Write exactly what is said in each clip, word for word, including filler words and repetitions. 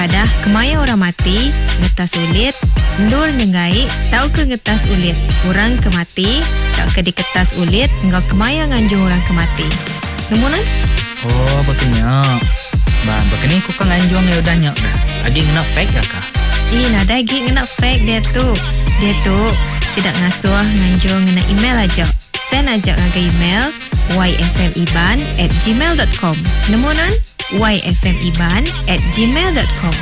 Adah kemaya orang mati, ngetas ulit, ndur nyengai, tau ke ngetas ulit. Orang kemati, tak ke di kertas ulit, ngau kemaya nganjung orang kemati. Nemunan? Oh, betulnya. Bang, begini kau kan nganjung ya udah nyak dah. Lagi kena fake dah kah? Ih, nada lagi kena fake dia tu. Dia tu, sidak ngasuh nganjung ngena email aja. Send aja ngaga email y f m iban at gmail dot com. Nemunan? y f m iban at gmail dot com.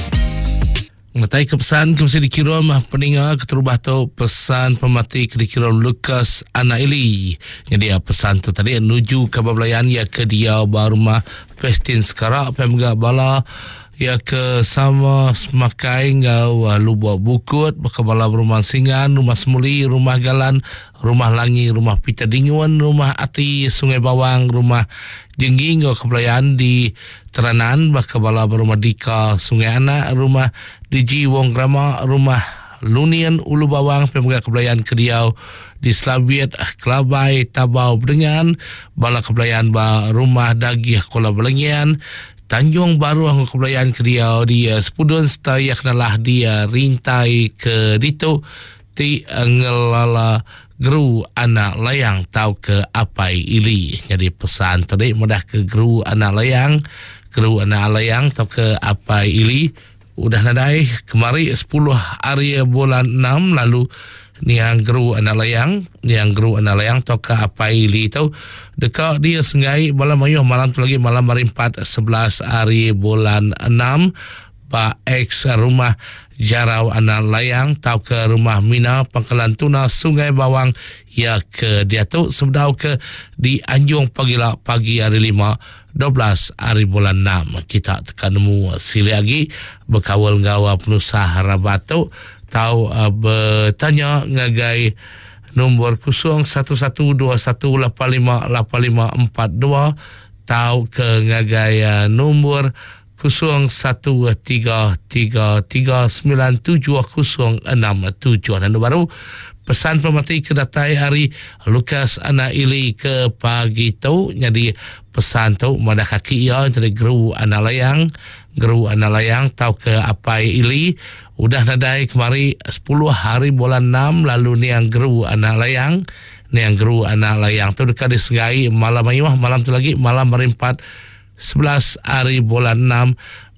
Matai ke pesan ke mesti dikirim peninga keterubah tu pesan pemati ke dikirim Lukas anak Ili. Jadi pesan tu tadi menuju ke bablayan ya ke dia rumah Festin sekarang pemga bala ya ke sama semakai ngau lubuk bukut bekabala rumah singan, rumah semuli, rumah galan, rumah langi, rumah pita dinguan, rumah ati sungai bawang, rumah jenggi ngau kebelayaan di Teranan bekabala rumah dika sungai anak, rumah Diji Wong Rama, rumah Lunian Ulu Bawang pemga kebelayaan Kediau di Slaviat Kelabai Tabau Bedengan bala kebelayaan ba rumah Dagih Kola Belengian Tanjung Baru ang kebelayaan Kediau dia sepudun setayak nalah dia rintai ke ditu ti ngelala geru anak layang tau ke apai ili. Jadi pesan tadi mudah ke geru anak layang, geru anak layang tau ke apai ili. Udah nadai kemari sepuluh hari bulan enam lalu ni yang geru anak layang, ni yang geru anak layang tau ke apai ili tau. Dekat dia sengai malam ayuh malam tu lagi malam hari empat sebelas hari bulan enam ba ex rumah Jarau anak layang tau ke rumah Mina Pangkalan Tuna Sungai Bawang ya ke dia tu sebedau ke di Anjung pagi lah pagi hari lima dua belas hari bulan enam kita tekan nemu sili lagi berkawal ngawa penusah Rabatu tau uh, bertanya ngagai nombor kosong satu satu dua satu lapan lima lapan lima empat dua tau ke ngagai uh, nombor kosong satu tiga tiga tiga sembilan tujuh kosong enam tujuh. Dan baru pesan pemati kedatai hari Lukas anak Ili ke pagi tu. Jadi pesan tu madah kaki ya jadi geru anak layang, geru anak layang tau ke apai Ili. Udah nadai kemari sepuluh hari bulan enam lalu ni yang geru anak layang, ni yang geru anak layang tu dekat disengai malam ayuh malam tu lagi malam hari empat sebelas hari bulan enam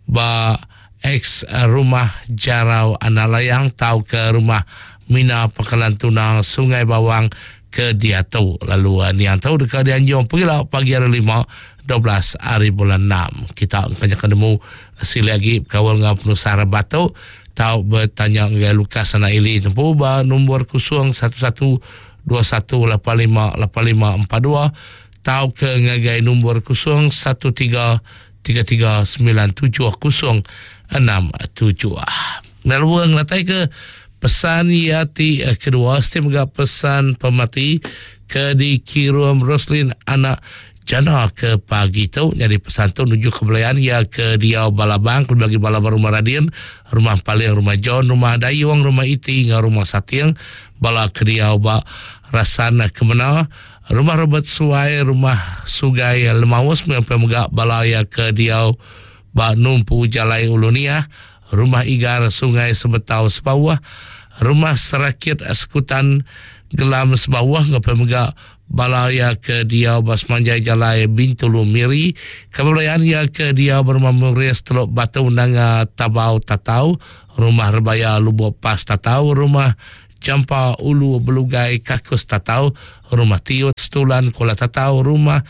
ba ex rumah Jarau anak layang tau ke rumah Mina Pangkalan Tuna Sungai Bawang ke dia tu lalu ni yang tahu dekat di Anjung pergilah pagi hari lima dua belas hari bulan enam kita banyak ketemu sili lagi kawal ngau penusah Rabatu tau bertanya dengan Lukas anak Ili tempuh ba nombor kosong satu satu dua satu lapan lima lapan lima empat dua tau ke ngagai nombor kosong satu tiga tiga tiga sembilan tujuh kosong enam tujuh. Naluang natai ke pesan yati kedua setiap pesan pemati ke dikirim Roslin anak jana ke pagi tu. Jadi pesan tu menuju kebelayaan ya ke dia balabang bagi balabang rumah Radin, rumah Paling, rumah John, rumah Dayuang, rumah Iti, rumah Satiang bala ke dia ba rasana kemana rumah Robert Suai, rumah Sugai Lemaus pemegak balaya ke Diau ba numpu Jalai Ulunia, rumah Igar Sungai Sebetau Sebawah, rumah Serakit Sekutan Gelam Sebawah ngapemegak balaya ke Diau Basmanjai Jalai Bintulu Miri, kebelayaan ya ke Diau berumah Muris Teluk Batu Nanga Tabau Tatau, rumah Rebaya Lubuk Pas Tatau, rumah Jampa Ulu Belugai Kakus Tatau, rumah Tiut Stulan Kuala Tatau, rumah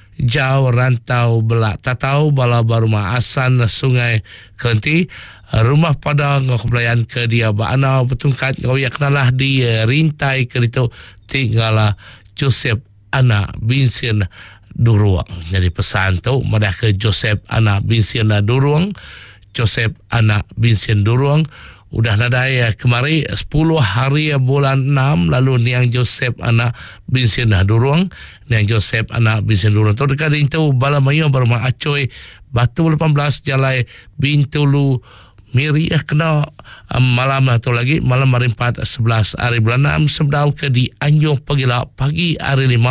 Jau Rantau Belak Tatau, balaba rumah Asan Sungai Kerenti, rumah Padang kebelayaan ke dia Baana Betungkat kau ya kenalah di rintai ke itu tinggalah Joseph anak Binsin Duruang. Jadi pesan tu madah ke Joseph anak Binsin Duruang, Joseph anak Binsin Duruang. Udah nadai kemari sepuluh hari bulan enam lalu niang Joseph anak Binsin Duruang, niang Joseph anak Binsin Duruang tu dekat itu Balamayo berma Acoy Batu lapan belas Jalai Bintulu Miri kena um, malam tu lagi malam hari empat sebelas hari bulan enam sebedau ke di Anjung pagi lah pagi hari lima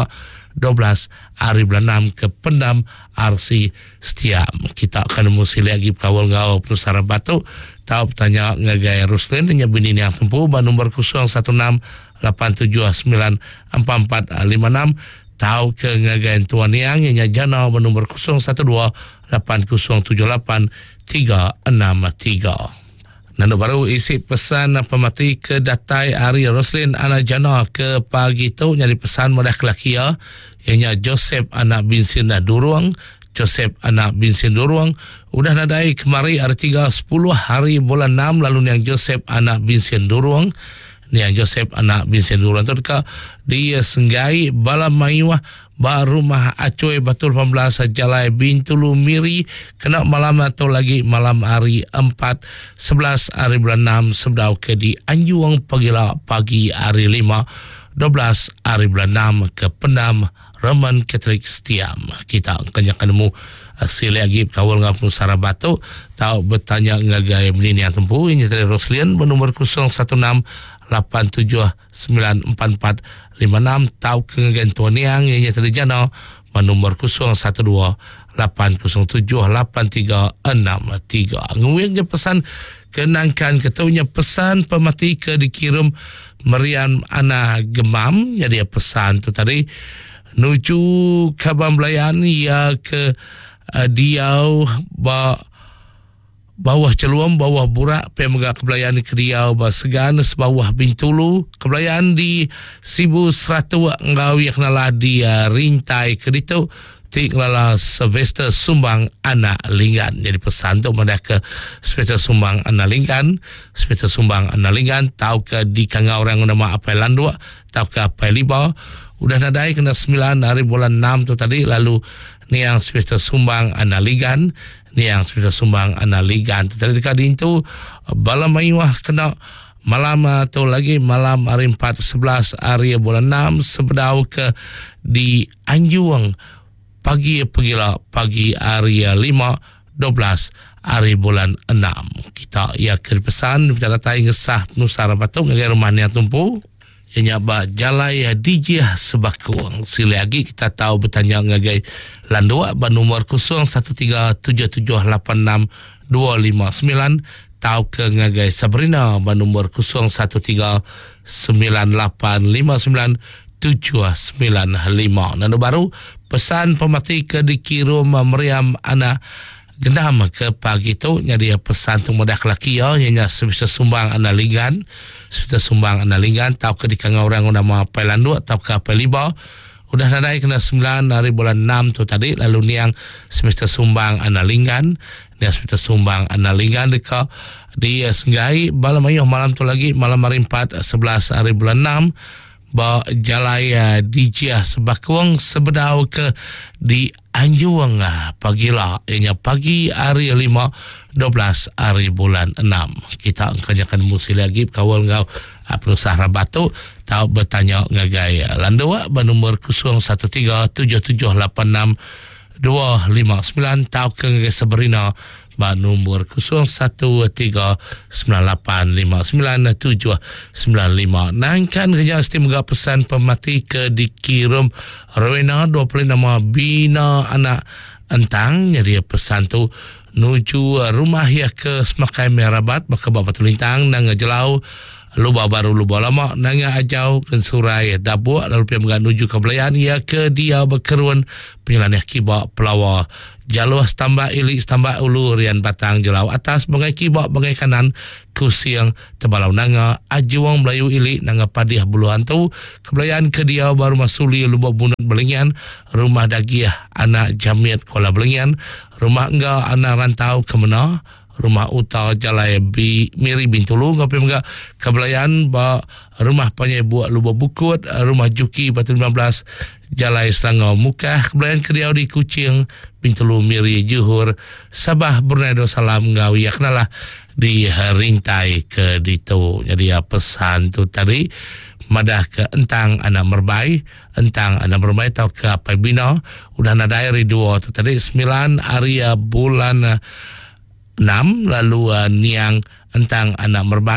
dua belas hari bulan enam ke Pendam R C Setiam. Kita akan mesti lagi kawal ngau penusara batu. Tahu bertanya ngagai Ruslin dengan bini yang tempuh ba nombor kosong satu enam lapan tujuh sembilan empat empat lima enam. Tahu ke ngagai tuan yang yang jana ba nombor kosong satu dua lapan kosong tujuh lapan tiga enam tiga. Nando baru isi pesan pemati ke datai Ari Roslin anak jana ke pagi tu nyari pesan mudah kelakia ianya Joseph anak Binsin Duruang. Joseph anak Binsin Duruang udah nadai kemari ada tiga sepuluh hari bulan enam lalu yang Joseph anak Binsin Duruang ni yang Joseph anak Binsin Duruang tu dekat dia senggai balam maiwah ba rumah Acoy Batul lapan belas Jalai Bintulu Miri kena malam atau lagi malam hari empat sebelas hari bulan enam sebdau ke di Anjuang pagila pagi hari lima dua belas hari bulan enam ke Pendam Roman Catholic Setiam. Kita kenyakan mu sila lagi kawal ngap nusara batu tahu bertanya ngagai menini yang tempuh ini dari Roslian bernomor kosong satu enam lapan tujuh sembilan empat empat lima enam tahu kengagan tuan yang ianya terjana bernomor kosong satu dua lapan kosong tujuh lapan tiga enam tiga. Nguingnya pesan kenangkan ketuanya pesan pemati ke dikirim Meriam Ana Gemam. Jadi pesan tu tadi nuju Kabam Belayan ya ke uh, Diau ba bawah Celuam bawah Burak pemega Kebelayan ke Diau ba Segan sebawah Bintulu Kebelayan di Sibu Seratu ngawi kenalah di uh, Rintai ke ditu tik lala Sylvester Sumbang anak Linggan. Jadi pesan tu mendah ke Sylvester Sumbang anak Linggan. Sylvester Sumbang anak Linggan tahu ke di kanga orang nama apa landua tahu ke apa liba udah nadai kena sembilan hari bulan enam tu tadi lalu ni yang Sylvester Sumbang anak Linggan ni yang Sylvester Sumbang anak Linggan tu tadi dekat itu balam maiwah kena malam atau lagi malam hari empat sebelas hari bulan enam sebedau ke di Anjuang pagi pagila pagi hari lima dua belas hari bulan enam. Kita ya ke pesan bicara tai ngesah nusara batu ngagai rumah ni tumpu ianya ba Jalai Dijah Sebakung. Sila lagi kita tahu bertanya ngagai landua ba nomor kosong satu tiga tujuh tujuh lapan enam dua lima sembilan tahu ke ngagai Sabrina ba nomor kosong satu tiga sembilan lapan lima sembilan tujuh sembilan lima. Nando baru pesan pemati ke dikirim Meriam anak Gendam ke pagi tu jadi pesan tu mudah laki ya ianya sebisa sumbang anak Linggan sebisa sumbang anak Linggan tahu ke di kanga orang nama Pailandu tahu ke apa liba udah nadai kena sembilan hari bulan enam tu tadi lalu ni yang sebisa sumbang anak Linggan ni sebisa sumbang anak Linggan dekat di Senggai malam ayuh malam tu lagi malam hari empat sebelas hari bulan enam ba Jalai Dijah Sebakung sebedau ke di Anjuang pagila ianya pagi hari lima dua belas hari bulan enam. Kita angkanyakan musi lagi kawal ngau penusara batu tahu bertanya ngagai landua ba nomor kosong satu tiga tujuh tujuh lapan enam dua lima sembilan tahu ke ngagai Sabrina ba nomor kosong satu tiga sembilan lapan lima sembilan tujuh sembilan lima. Nangkan kerja istimewa pesan pemati ke dikirim Rowena dua puluh nama Bina anak Entang. Jadi pesan tu nuju rumah ya ke Semakai Merabat baka Bapak Tulintang nang jelau lubah baru lubah lama nanga ajau dan surai dabu lalu pia menuju ke Belayan ya ke dia berkeruan penyelaneh kiba pelawa jalur stambak ilik stambak ulu rian batang jelau atas bangai kiba bangai kanan kusiang tebalau nanga ajuang Melayu ilik nanga padiah buluhan tu ke Belayan ke dia baru masuli lubah bunut Belengian rumah dagiah anak jamiat Kuala Belengian rumah enggak anak rantau ke mana rumah utara Jalai Bi Miri Bintulu ngapi enggak ke Belayan ba rumah panyai buat lubah bukut rumah Juki Batu lima belas Jalai Selangor Mukah ke Belayan ke Riau di Kucing Bintulu Miri Johor Sabah Brunei Darussalam ngawi yaknalah di Rintai ke ditu. Jadi ya pesan tu tadi madah ke Entang anak Merbai Entang anak Merbai tau ke apa bina udah nadai ridua tu tadi sembilan hari bulan enam lalu uh, niang Entang anak Merbai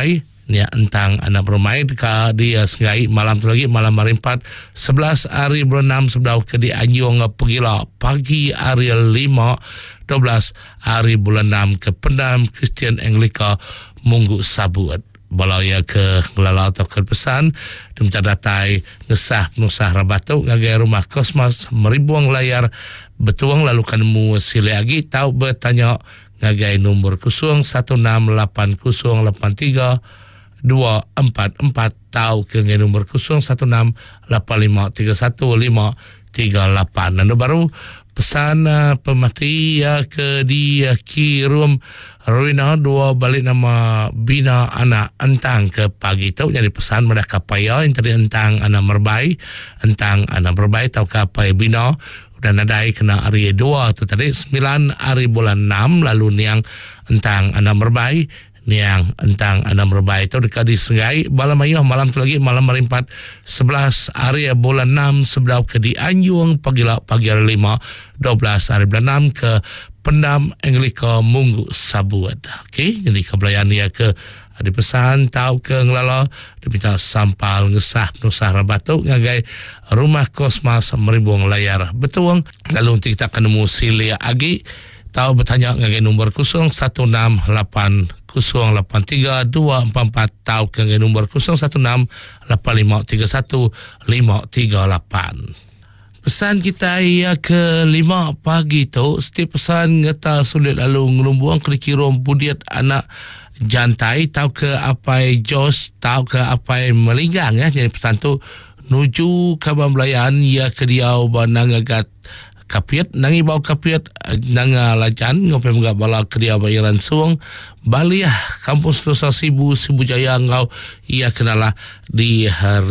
Nia entang anak bermain ka dia sengai malam tu lagi malam hari empat sebelas hari bulan enam sebdau ke di Anjung Pegila pagi hari lima dua belas hari bulan enam ke Pendam Kristian Anglika Munggu Sabut. Balaya ke ngelala atau ke pesan diminta datai ngesah penusah rabatuk ngagai rumah kosmos meribuang layar betuang lalu kanemu sile lagi tahu bertanya ngagai nombor kosong satu enam lapan kosong lapan tiga dua empat empat tahu ke ngagai nombor kosong satu enam lapan lima tiga satu lima tiga lapan. Dan baru pesan uh, pemati ya ke di uh, Kirum Ruina dua balik nama bina anak entang ke pagi tu jadi pesan mereka kapaya yang tadi entang anak merbai entang anak merbai tau kapai bina dan nadai kena hari dua tu tadi sembilan hari bulan enam lalu niang entang anak merbai niang entang anak merbai itu dekat di Sengai malam ayuh malam tu lagi malam hari empat sebelas hari bulan enam sebelum ke di Anjung pagi pagi hari lima dua belas hari bulan enam ke Pendam Anglika Munggu Sabut. Okey, jadi kebelayan dia ke ada pesan tahu ke ngelala diminta sampal ngesah penusah rabatuk ngagai rumah kosmos meribuang layar betuang lalu kita akan nemu silia agi tahu bertanya ngagai nombor kosong satu enam lapan kosong lapan tiga dua empat empat tahu ke ngagai nombor kosong satu enam lapan lima tiga satu lima tiga lapan. Pesan kita ia ke lima pagi tu setiap pesan ngeta sulit lalu ngelumbuang kira-kira budiat anak jantai tahu ke apa jos tahu ke apa melinggang ya. Jadi pesan tu nuju ke Bambelayan ia ke dia banang agat kapiat nangi bau kapiat nanga lajan ngopi mga bala ke dia bayaran suang baliah kampus Nusa Sibu Sibu Jaya ngau ia kenalah di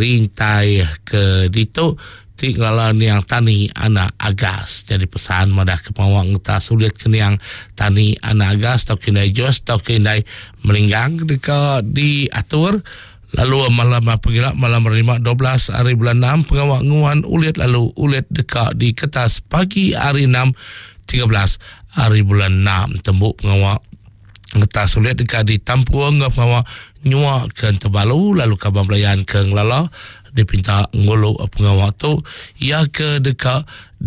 rintai ke dito tinggalan yang tani anak agas. Jadi pesan madah kemauan ngeta sulit kena yang tani anak agas tau kendai jos tau kendai melinggang dekat diatur lalu malam pengilap malam lima dua belas hari bulan enam pengawak nguan ulit lalu ulit dekat di kertas pagi hari enam tiga belas hari bulan enam tembuk pengawak ngeta sulit dekat di Tampuang pengawak nyua ke Tebalu lalu kabar belayan ke Ngelala dipinta ngolo pengawak tu ia ke dekat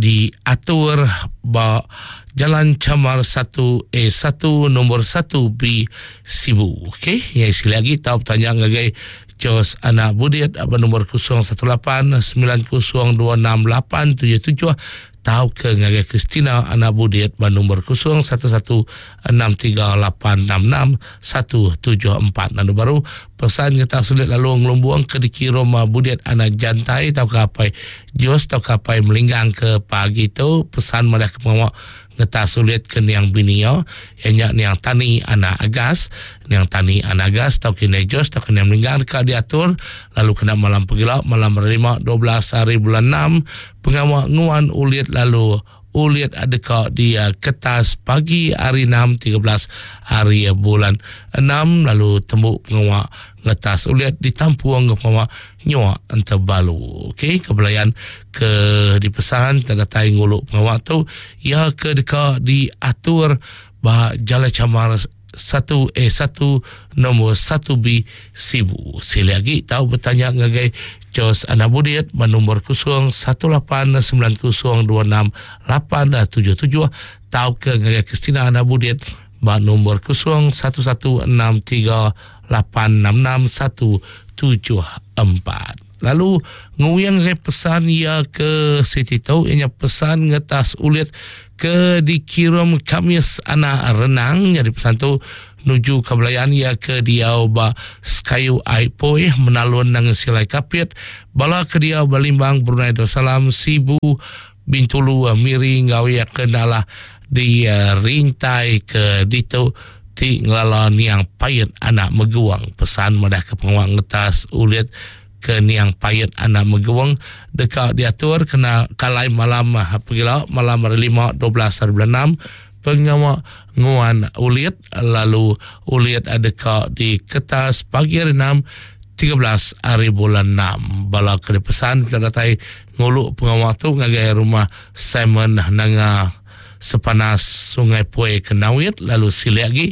diatur ba Jalan Camar satu A satu nombor satu B Sibu. Okey, ya sekali lagi tahu tanya ngagai jos anak budiat apa nombor kosong satu lapan sembilan kosong dua enam lapan tujuh tujuh tahu ke ngagai Kristina anak budiat ba nombor kosong satu satu enam tiga lapan enam enam satu tujuh empat. Nanti baru pesan kita sulit lalu ngelumbuang ke diki Roma budiat anak jantai tahu ke apa jos tahu ke apa melinggang ke pagi tu pesan madah ke pengawak ngeta sulit ke niang binio yang niang tani anak agas niang tani anak agas tau kena jos tau kena meninggal ka diatur lalu kena malam pegilap malam lima dua belas hari bulan enam pengawak nguan ulit lalu ulit adeka dia kertas pagi hari enam tiga belas hari bulan enam lalu tembuk pengawak ngetas ulit ditampuang pengawak nyua Tebalu. Okey, kebelayan ke dipesan terdatai nguluk pengawak tu ia ke dekat diatur bah Jalan Camar satu A satu nombor satu B Sibu. Sila lagi tahu bertanya ngagai jos anak budiat nombor kosong satu lapan sembilan kosong dua enam lapan tujuh tujuh tahu ke ngagai Kristina anak budiat ba nombor kosong satu satu enam tiga lapan enam enam satu tujuh empat. Lalu nguyang ke pesan ia ke Siti Tau ianya pesan ngetas ulit ke dikirim Kamis anak renang. Jadi pesan tu nuju kebelayan ia ke dia ba Skayu Aipoy menalun nang silai kapit bala ke dia balimbang Brunei Darussalam Sibu Bintulu Miri ngawi kenalah di uh, rintai ke dito ti ngelala niang payet anak meguang. Pesan madah ke pengawak ngetas ulit ke niang payet anak meguang dekat diatur kena kalai malam pegila malam lima dua belas hari bulan enam pengawak nguan ulit lalu ulit dekat di kertas pagi hari enam tiga belas hari bulan enam bala ke pesan kita datai nguluk pengawak tu ngagai rumah Simon nanga sepanas Sungai Puai Kenawit lalu sila lagi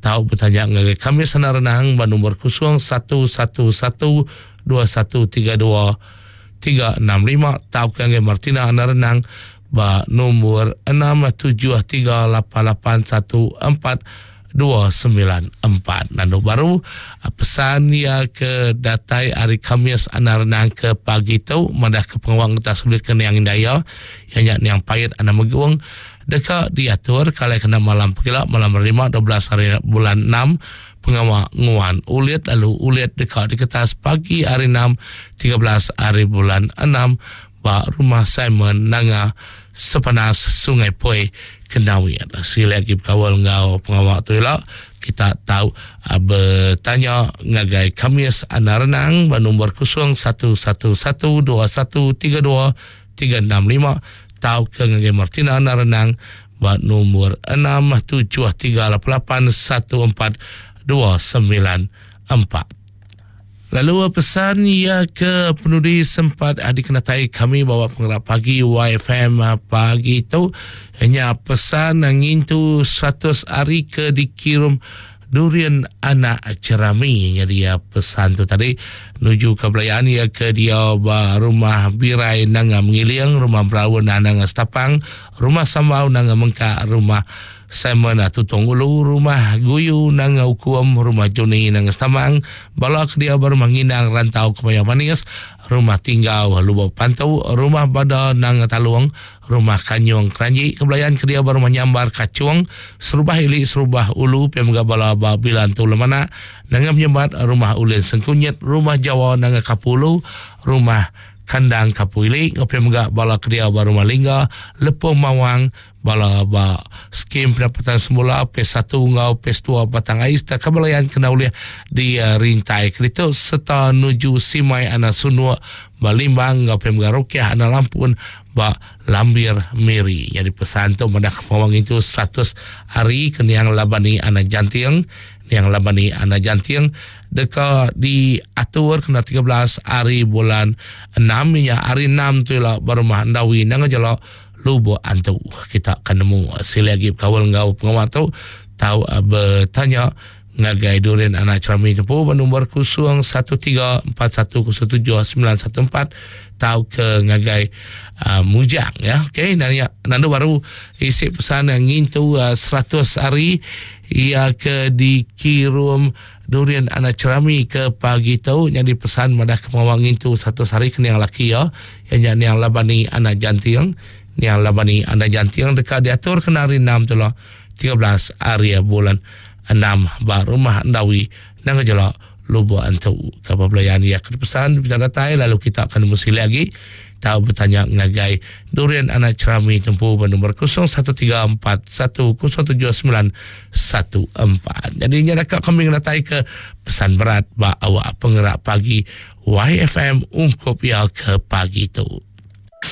tahu bertanya ngagai kami sana renang ba nombor kosong satu satu satu dua satu tiga dua tiga enam lima tahu ngagai Martina ana renang ba nombor enam tujuh tiga lapan lapan satu empat dua sembilan empat. Nando baru pesan ya ke datai hari Khamis ana renang ke pagi tu madah ke pengawang kita sulit kena yang indaya yang yang payat ana meguang dekat diatur kalau kena malam pula malam lima dua belas hari bulan enam pengawangan ulit lalu ulit dekat di kertas pagi hari enam tiga belas hari bulan enam ba rumah Simon nanga sepanas Sungai Poi Kenawi. Sila lagi kawal ngau pengawal tu lah kita tahu uh, bertanya ngagai Khamis ana renang ba nombor kosong satu satu satu dua satu tiga dua tiga enam lima tahu ke ngagai Martina ana renang ba nombor enam tujuh tiga lapan lapan satu empat dua sembilan empat. Lalu pesan ya ke penulis sempat dikenatai kami bawa penggerak pagi Y F M pagi tu hanya pesan angin tu satu hari ke dikirim durian anak cerami. Jadi ya pesan tu tadi nuju ke belayaan ya ke dia ba rumah birai nanga mengiling, rumah berawan nanga setapang, rumah sambau nanga mengka, rumah Simon tutong ulu, rumah guyu nanga ukuam, rumah Joni nanga setamang, balak dia baru menginang rantau ke Maya Manis, rumah tinggal lubuk pantau, rumah bada nanga taluang, rumah kanyong keranji, kebelayaan ke dia baru menyambar kacuang, serubah ili serubah ulu, pemga bala babilan tu lemana, nanga menyambar rumah ulin sengkunyet, rumah Jawa nanga kapulu, rumah kandang kapuili, pemga bala ke dia baru malingga, lepung mawang, bala ba skim pendapatan semula P satu ngau P dua batang ais tak kebelayan kena oleh di uh, rintai krito serta nuju simai ana sunua balimbang ngau pemga rokyah ana lampun ba lambir meri. Jadi pesan tu madah pawang itu seratus hari kena yang labani ana jantiang yang labani ana jantiang dekat di atur kena tiga belas hari bulan enam ya hari enam tu lah baru mahandawi nang jala lubo antu kita akan nemu sila lagi kawal ngau pengawal tu tahu uh, bertanya ngagai durian anak cerami tempuh nombor kosong satu tiga empat satu kosong tujuh sembilan satu empat tahu ke ngagai uh, mujang ya. Okey dan ya nanti baru isi pesan angin tu uh, seratus hari ia ke dikirim durian anak cerami ke pagi tu jadi pesan madah kemawangin tu satu hari kena yang laki ya yang yang labani anak jantiang yang labani anda jantiang dekat diatur kena hari enam tu lah tiga belas hari bulan enam baru rumah andawi nang jala lubu antu kapal belayan ya kepesan bicara datai lalu kita akan mesti lagi tahu bertanya ngagai durian anak cerami tempuh nombor kosong satu tiga empat satu kosong tujuh sembilan satu empat. Jadi nyadakak kami datai ke pesan berat ba awak penggerak pagi Y F M ungkup ya ke pagi tu.